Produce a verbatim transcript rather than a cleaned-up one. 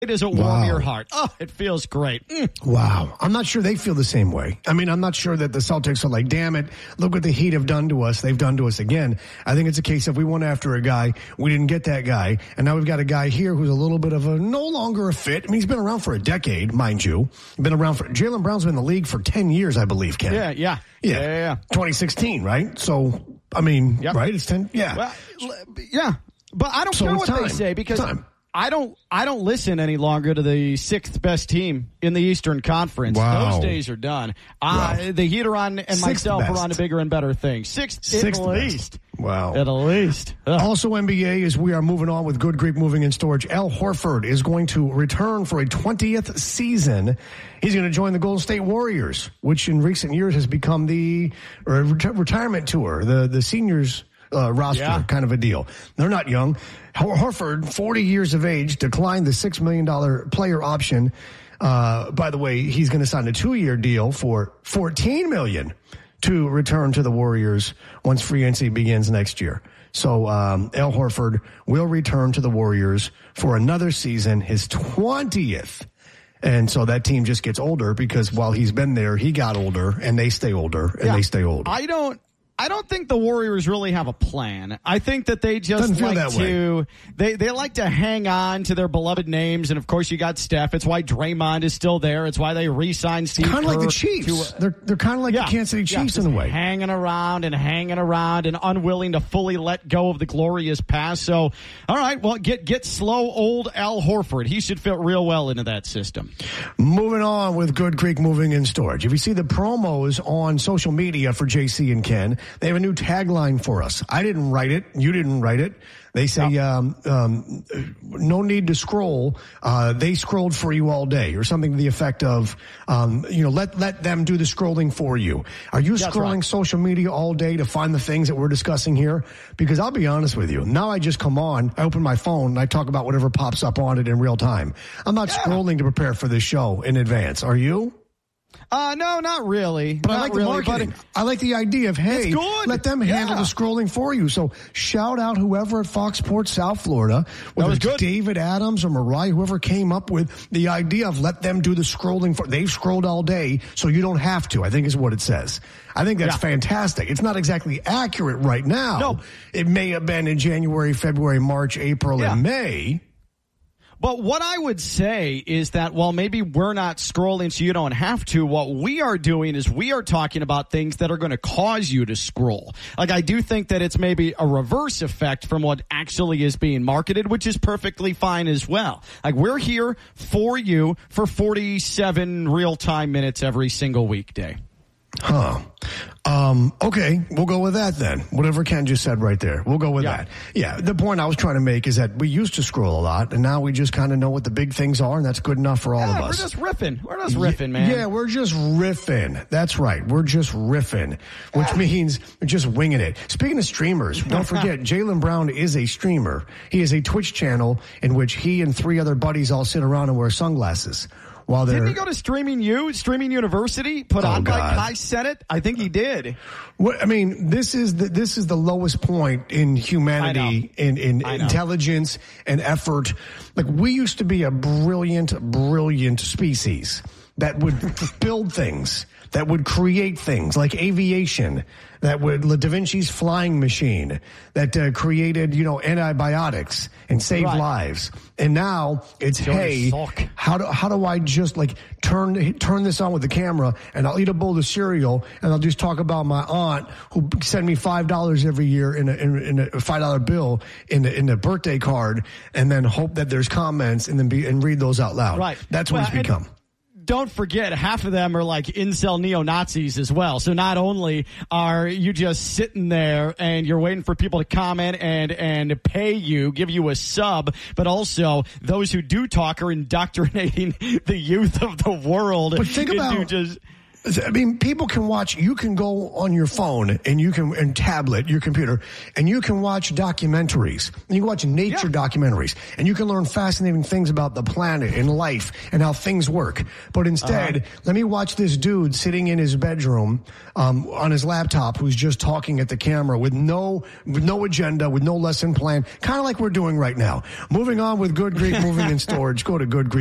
Does it warm Wow. your heart? Oh, it feels great. Mm. Wow. I'm not sure they feel the same way. I mean, I'm not sure that the Celtics are like, damn it, look what the Heat have done to us. They've done to us again. I think it's a case of we went after a guy, we didn't get that guy, and now we've got a guy here who's a little bit of a no longer a fit. I mean, he's been around for a decade, mind you. Been around for Jaylen Brown's been in the league for ten years, I believe, Ken. Yeah, yeah. Yeah, yeah, yeah. twenty sixteen, right? So, I mean, Yep. right? It's ten. Yeah. Well, l- yeah. But I don't So care it's what they time. say because It's time. I don't I don't listen any longer to the sixth best team in the Eastern Conference. Wow. Those days are done. Uh, Wow. The Heat are on, and Sixth myself best. are on to bigger and better things. Sixth, Sixth at best. least. Wow. At least. Ugh. Also N B A, as we are moving on with Good Greek Moving and Storage, Al Horford is going to return for a twentieth season. He's going to join the Golden State Warriors, which in recent years has become the uh, reti- retirement tour, the, the seniors uh, roster Yeah. kind of a deal. They're not young. Hor- Horford, forty years of age, declined the six million dollars player option. Uh, by the way, he's going to sign a two-year deal for fourteen million dollars to return to the Warriors once free agency begins next year. So um, Al Horford will return to the Warriors for another season, his twentieth. And so that team just gets older because while he's been there, he got older, and they stay older, and Yeah. they stay old. I don't. I don't think the Warriors really have a plan. I think that they just Doesn't feel like that to they they like to hang on to their beloved names, and of course you got Steph. It's why Draymond is still there. It's why they re-signed Steve Kind of like Kerr the Chiefs. to, uh, they're they're kind of like yeah, the Kansas City yeah, Chiefs just in a way. hanging around and hanging around and unwilling to fully let go of the glorious past. So, all right, well, get get slow old Al Horford. He should fit real well into that system. Moving on with Good Creek Moving and Storage. If you see the promos on social media for J C and Ken, they have a new tagline for us. I didn't write it. You didn't write it. They say, um, um, no need to scroll. Uh, they scrolled for you all day, or something to the effect of, um, you know, let, let them do the scrolling for you. Are you That's scrolling right. social media all day to find the things that we're discussing here? Because I'll be honest with you. Now I just come on, I open my phone, and I talk about whatever pops up on it in real time. I'm not Yeah. scrolling to prepare for this show in advance. Are you? Uh, no, not really. But not I like the really, marketing. but- I like the idea of, hey, It's good. let them handle Yeah. the scrolling for you. So shout out whoever at Fox Sports South Florida, whether was it's good. David Adams or Mariah, whoever came up with the idea of let them do the scrolling for, they've scrolled all day, so you don't have to, I think is what it says. I think that's Yeah. fantastic. It's not exactly accurate right now. No. It may have been in January, February, March, April, Yeah. and May. But what I would say is that while maybe we're not scrolling so you don't have to, what we are doing is we are talking about things that are going to cause you to scroll. Like, I do think that it's maybe a reverse effect from what actually is being marketed, which is perfectly fine as well. Like, we're here for you for forty-seven real-time minutes every single weekday. Huh. Um, okay, we'll go with that then. Whatever Ken just said right there. We'll go with Yeah. that. Yeah, the point I was trying to make is that we used to scroll a lot, and now we just kind of know what the big things are, and that's good enough for all Yeah, of we're us. just riffing. We're just riffing, man. Yeah, we're just riffing. That's right. We're just riffing, which means we're just winging it. Speaking of streamers, don't forget, Jaylen Brown is a streamer. He has a Twitch channel in which he and three other buddies all sit around and wear sunglasses while they're... Didn't he go to Streaming U, Streaming University, put Oh, on by God. Kai Cenat? I think he did. What, I mean, this is the, this is the lowest point in humanity, in, in I know. intelligence and effort. Like, we used to be a brilliant, brilliant species that would build things, that would create things like aviation, that would, Da Vinci's flying machine, that uh, created, you know, antibiotics and saved Right. lives. And now it's, Joey hey, Salk. how do, how do I just like turn, turn this on with the camera, and I'll eat a bowl of cereal, and I'll just talk about my aunt who sent me five dollars every year in a, in, in a five dollar bill in a, in a birthday card, and then hope that there's comments and then be, and read those out loud. Right. That's what Well, it's and- become. Don't forget, half of them are like incel neo-Nazis as well. So not only are you just sitting there and you're waiting for people to comment and, and pay you, give you a sub, but also those who do talk are indoctrinating the youth of the world. But think into about- just... I mean, people can watch, you can go on your phone and you can, and tablet, your computer, and you can watch documentaries. And you can watch nature yeah. documentaries. And you can learn fascinating things about the planet and life and how things work. But instead, uh-huh. let me watch this dude sitting in his bedroom um, on his laptop who's just talking at the camera with no, with no agenda, with no lesson plan, kind of like we're doing right now. Moving on with Good Grief Moving and Storage. Go to Good Grief.